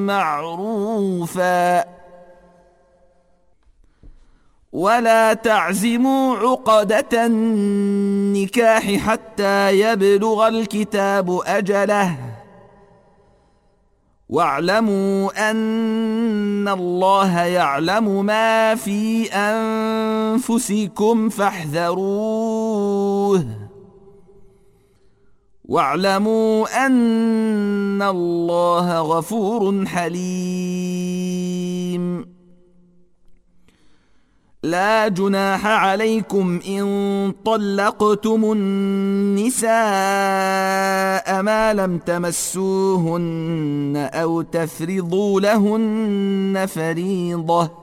معروفا ولا تعزموا عقدة النكاح حتى يبلغ الكتاب أجله واعلموا أن الله يعلم ما في أنفسكم فاحذروه واعلموا أن الله غفور حليم. لا جناح عليكم إن طلقتم النساء ما لم تمسوهن أو تفرضوا لهن فريضة